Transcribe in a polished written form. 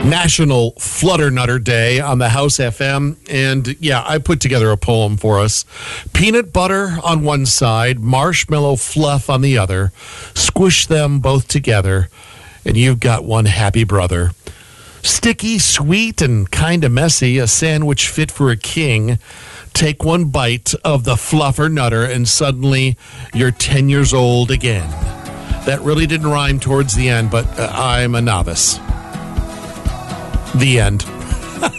National Flutternutter Day on the House FM. And yeah, I put together a poem for us. Peanut butter on one side, marshmallow fluff on the other. Squish them both together, and you've got one happy brother. Sticky, sweet, and kind of messy, a sandwich fit for a king. Take one bite of the fluffer nutter, and suddenly you're 10 years old again. That really didn't rhyme towards the end, but I'm a novice. The end.